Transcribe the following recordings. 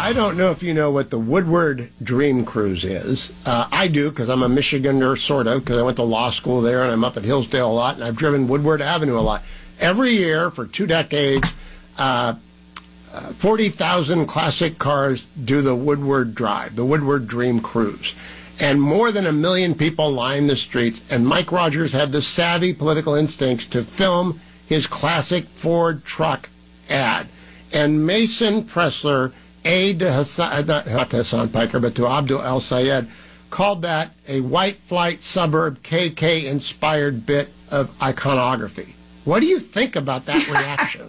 I don't know if you know what the Woodward Dream Cruise is. I do, because I'm a Michigander, sort of, because I went to law school there, and I'm up at Hillsdale a lot, and I've driven Woodward Avenue a lot. Every year for 2 decades, 40,000 classic cars do the Woodward Drive, the Woodward Dream Cruise. And more than 1 million people line the streets, and Mike Rogers had the savvy political instincts to film his classic Ford truck ad. And Mason Pressler, aide to Hassan, not to Hassan Piker, but to Abdul El Sayed, called that a white flight suburb KK-inspired bit of iconography. What do you think about that reaction?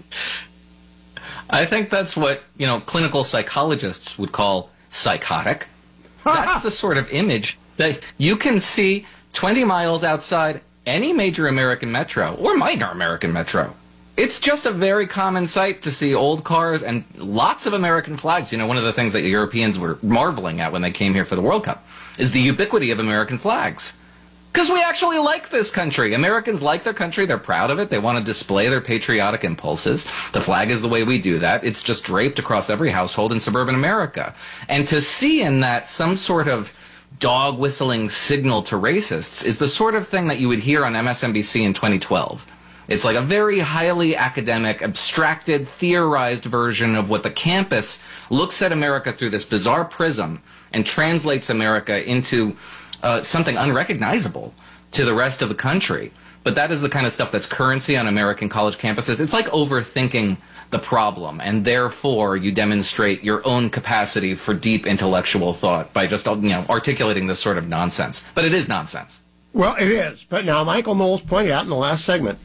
I think that's what, clinical psychologists would call psychotic. That's the sort of image that you can see 20 miles outside any major American metro or minor American metro. It's just a very common sight to see old cars and lots of American flags. One of the things that Europeans were marveling at when they came here for the World Cup is the ubiquity of American flags. Because we actually like this country. Americans like their country. They're proud of it. They want to display their patriotic impulses. The flag is the way we do that. It's just draped across every household in suburban America. And to see in that some sort of dog whistling signal to racists is the sort of thing that you would hear on MSNBC in 2012. It's like a very highly academic, abstracted, theorized version of what the campus looks at America through this bizarre prism and translates America into something unrecognizable to the rest of the country. But that is the kind of stuff that's currency on American college campuses. It's like overthinking the problem, and therefore you demonstrate your own capacity for deep intellectual thought by just articulating this sort of nonsense. But it is nonsense. Well, it is. But now Michael Knowles pointed out in the last segment,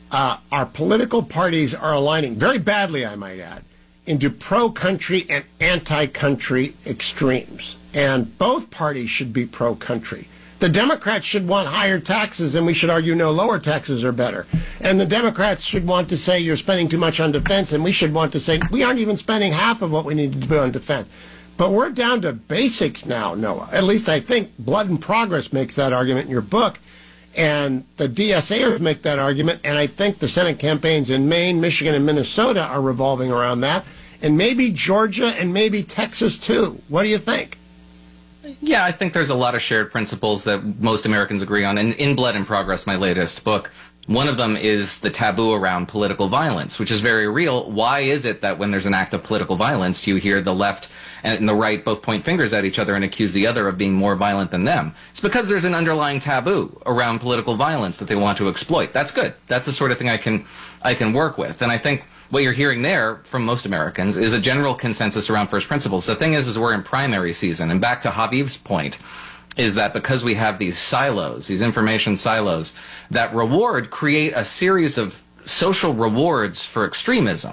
our political parties are aligning, very badly I might add, into pro-country and anti-country extremes. And both parties should be pro-country. The Democrats should want higher taxes, and we should argue no, lower taxes are better. And the Democrats should want to say you're spending too much on defense, and we should want to say we aren't even spending half of what we need to do on defense. But we're down to basics now, Noah. At least I think Blood and Progress makes that argument in your book. And the DSAers make that argument, and I think the Senate campaigns in Maine, Michigan, and Minnesota are revolving around that, and maybe Georgia and maybe Texas, too. What do you think? Yeah, I think there's a lot of shared principles that most Americans agree on. And in Blood and Progress, my latest book, one of them is the taboo around political violence, which is very real. Why is it that when there's an act of political violence, you hear the left and the right both point fingers at each other and accuse the other of being more violent than them? It's because there's an underlying taboo around political violence that they want to exploit. That's good. That's the sort of thing I can work with. And I think what you're hearing there from most Americans is a general consensus around first principles. The thing is we're in primary season. And back to Habib's point, is that because we have these silos, these information silos, that create a series of social rewards for extremism.